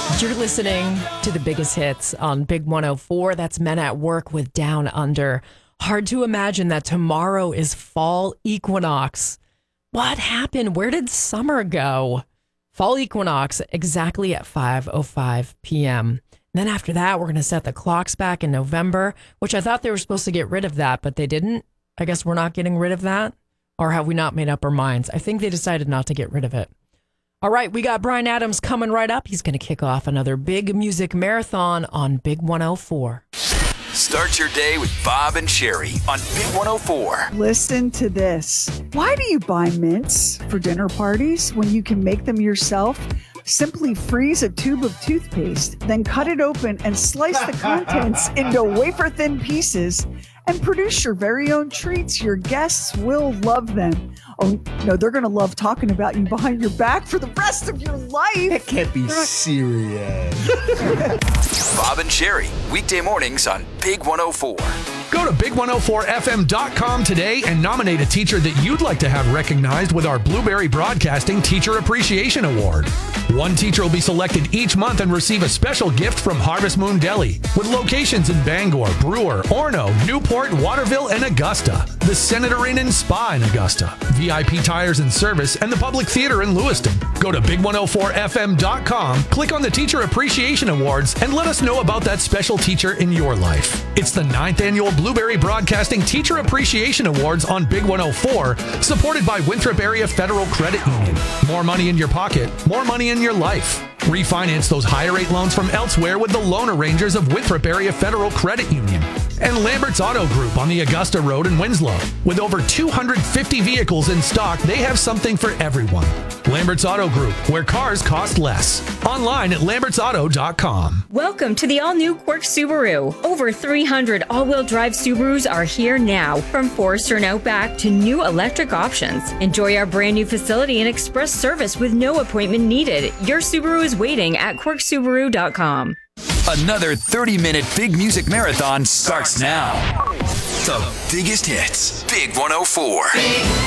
You're listening to the biggest hits on Big 104. That's Men at Work with Down Under. Hard to imagine that tomorrow is fall equinox. What happened? Where did summer go? Fall equinox exactly at 5:05 p.m. And then after that, we're going to set the clocks back in November, which I thought they were supposed to get rid of that, but they didn't. I guess we're not getting rid of that. Or have we not made up our minds? I think they decided not to get rid of it. All right, we got Bryan Adams coming right up. He's going to kick off another big music marathon on Big 104. Start your day with Bob and Sherry on Big 104. Listen to this. Why do you buy mints for dinner parties when you can make them yourself? Simply freeze a tube of toothpaste, then cut it open and slice the contents into wafer-thin pieces and produce your very own treats. Your guests will love them. Oh, no, they're going to love talking about you behind your back for the rest of your life. That can't be serious. Bob and Sherry, weekday mornings on Big 104. Go to big104fm.com today and nominate a teacher that you'd like to have recognized with our Blueberry Broadcasting Teacher Appreciation Award. One teacher will be selected each month and receive a special gift from Harvest Moon Deli, with locations in Bangor, Brewer, Orono, Newport, Waterville, and Augusta, the Senator Inn and Spa in Augusta, VIP Tires and Service, and the Public Theater in Lewiston. Go to big104fm.com, click on the Teacher Appreciation Awards, and let us know about that special teacher in your life. It's the 9th annual Blueberry Broadcasting Teacher Appreciation Awards on Big 104, supported by Winthrop Area Federal Credit Union. More money in your pocket, more money in your life. Refinance those higher rate loans from elsewhere with the loan arrangers of Winthrop Area Federal Credit Union. And Lambert's Auto Group on the Augusta Road in Winslow. With over 250 vehicles in stock, they have something for everyone. Lambert's Auto Group, where cars cost less. Online at lambertsauto.com. Welcome to the all-new Quirk Subaru. Over 300 all-wheel drive Subarus are here now, from Forester and Outback to new electric options. Enjoy our brand new facility and express service with no appointment needed. Your Subaru is waiting at quirksubaru.com. Another 30-minute big music marathon starts now. The biggest hits, Big 104.